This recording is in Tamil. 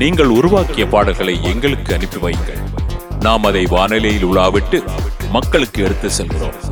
நீங்கள் உருவாக்கிய பாடல்களை எங்களுக்கு அனுப்பி வையுங்கள். நாம் அதை வானிலையில் உலாவிட்டு மக்களுக்கு எடுத்து செல்கிறோம்.